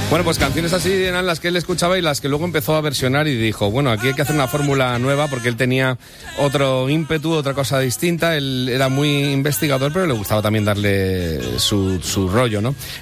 Bueno, pues canciones así eran las que él escuchaba y las que luego empezó a versionar y dijo, bueno, aquí hay que hacer una fórmula nueva porque él tenía otro ímpetu, otra cosa distinta. Él era muy investigador, pero le gustaba también darle su rollo, ¿no?